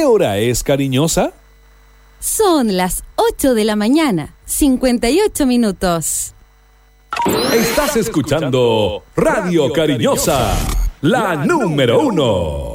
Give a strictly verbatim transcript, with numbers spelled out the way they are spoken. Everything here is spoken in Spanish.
¿Qué hora es, cariñosa? Son las ocho de la mañana, cincuenta y ocho minutos. Estás escuchando Radio Cariñosa, la número uno.